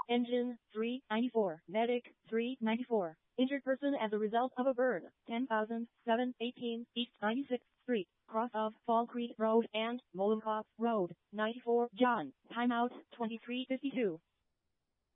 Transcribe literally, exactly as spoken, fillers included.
Engine, three ninety-four. Medic, three ninety-four. Injured person as a result of a burn, ten thousand seven hundred eighteen East ninety-sixth Street, cross of Fall Creek Road and Molenkoff Road, ninety-four. John, timeout, twenty-three fifty-two.